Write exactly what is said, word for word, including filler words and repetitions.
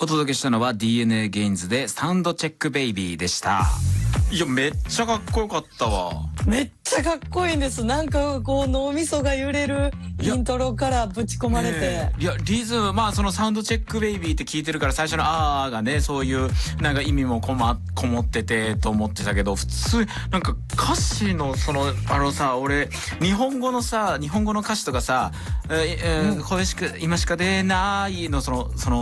お届けしたのは ディーエヌエー ゲインズでサウンドチェックベイビーでした。いやめっちゃかっこよかったわ。 めっちゃかっこいいんです。なんかこう脳みそが揺れるイントロからぶち込まれて、 ね、いやリズム、まあそのサウンドチェックベイビーって聞いてるから最初のあーがねそういうなんか意味もこまこもっててと思ってたけど、普通なんか歌詞のそのあのさ、俺日本語のさ日本語の歌詞とかさ、えーえー、これしか今しか出ないのそのその